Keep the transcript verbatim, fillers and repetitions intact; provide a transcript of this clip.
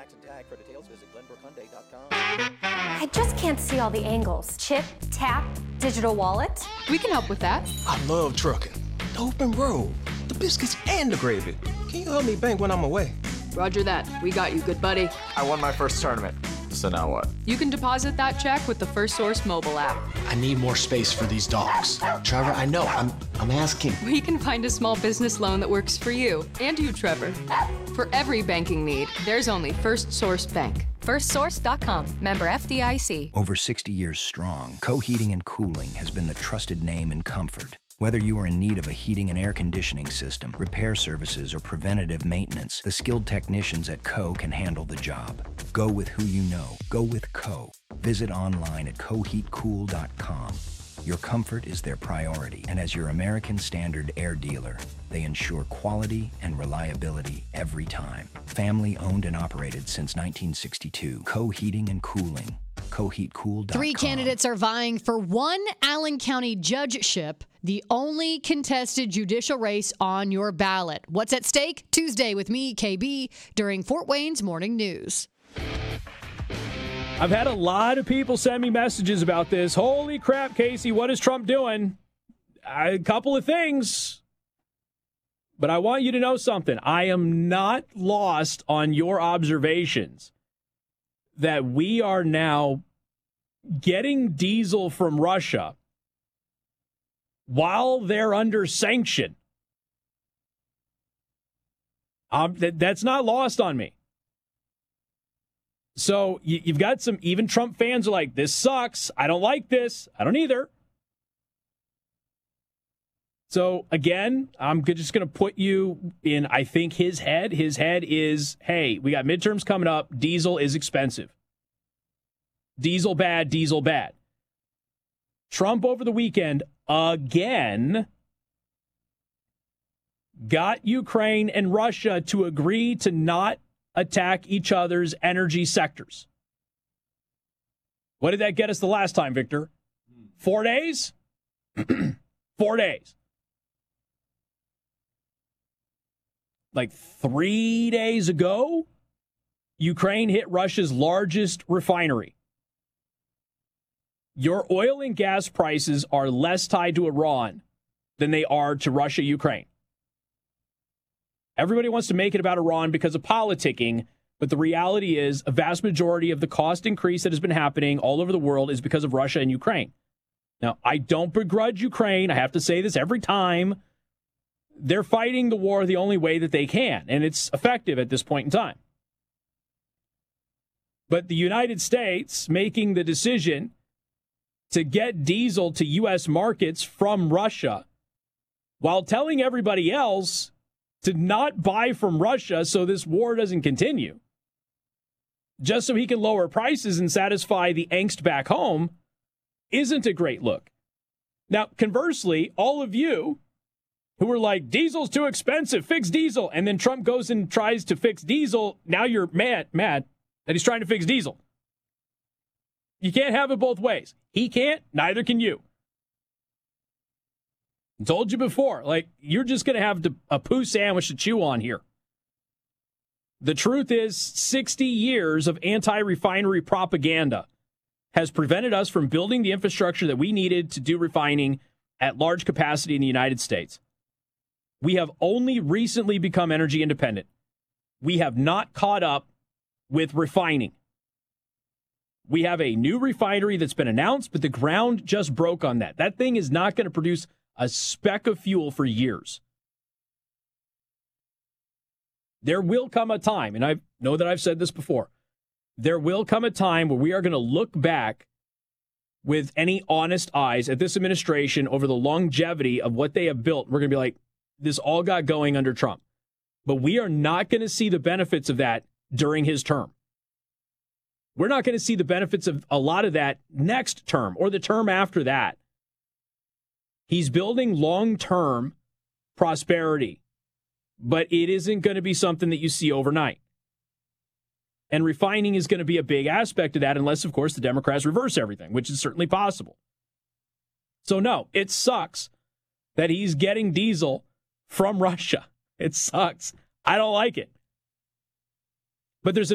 tax and tag. For details, visit glenbrook hyundai dot com. I just can't see all the angles. Chip, tap, digital wallet. We can help with that. I love trucking. The open road, the biscuits, and the gravy. Can you help me bank when I'm away? Roger that. We got you, good buddy. I won my first tournament. So now what? You can deposit that check with the First Source mobile app. I need more space for these dogs. Trevor, I know. I'm I'm asking. We can find a small business loan that works for you and you, Trevor. For every banking need, there's only First Source Bank. first source dot com. Member F D I C. Over sixty years strong, Co Heating and Cooling has been the trusted name in comfort. Whether you are in need of a heating and air conditioning system, repair services, or preventative maintenance, the skilled technicians at Co can handle the job. Go with who you know. Go with Co. Visit online at co heat cool dot com. Your comfort is their priority, and as your American Standard air dealer, they ensure quality and reliability every time. Family owned and operated since nineteen sixty-two. Co Heating and Cooling. co heat cool dot com. Three candidates are vying for one Allen County judgeship, the only contested judicial race on your ballot. What's at stake? Tuesday with me, K B, during Fort Wayne's Morning News. I've had a lot of people send me messages about this. Holy crap, Casey, what is Trump doing? A couple of things. But I want you to know something. I am not lost on your observations that we are now getting diesel from Russia while they're under sanction. Um, that, that's not lost on me. So you, you've got some, even Trump fans are like, this sucks. I don't like this. I don't either. So again, I'm just going to put you in, I think, his head. His head is, hey, we got midterms coming up. Diesel is expensive. Diesel bad, diesel bad. Trump over the weekend, again, got Ukraine and Russia to agree to not attack each other's energy sectors. What did that get us the last time, Victor? Four days? Four days. Like three days ago, Ukraine hit Russia's largest refinery. Your oil and gas prices are less tied to Iran than they are to Russia, Ukraine. Everybody wants to make it about Iran because of politicking, but the reality is a vast majority of the cost increase that has been happening all over the world is because of Russia and Ukraine. Now, I don't begrudge Ukraine. I have to say this every time. They're fighting the war the only way that they can, and it's effective at this point in time. But the United States making the decision to get diesel to U S markets from Russia while telling everybody else to not buy from Russia so this war doesn't continue, just so he can lower prices and satisfy the angst back home, isn't a great look. Now, conversely, all of you who were like, diesel's too expensive, fix diesel, and then Trump goes and tries to fix diesel, now you're mad, mad that he's trying to fix diesel. You can't have it both ways. He can't, neither can you. I told you before, like, you're just going to have to, a poo sandwich to chew on here. The truth is, sixty years of anti-refinery propaganda has prevented us from building the infrastructure that we needed to do refining at large capacity in the United States. We have only recently become energy independent. We have not caught up with refining. We have a new refinery that's been announced, but the ground just broke on that. That thing is not going to produce a speck of fuel for years. There will come a time, and I know that I've said this before, there will come a time where we are going to look back with any honest eyes at this administration over the longevity of what they have built. We're going to be like, this all got going under Trump. But we are not going to see the benefits of that during his term. We're not going to see the benefits of a lot of that next term or the term after that. He's building long-term prosperity, but it isn't going to be something that you see overnight. And refining is going to be a big aspect of that unless, of course, the Democrats reverse everything, which is certainly possible. So, no, it sucks that he's getting diesel from Russia. It sucks. I don't like it. But there's a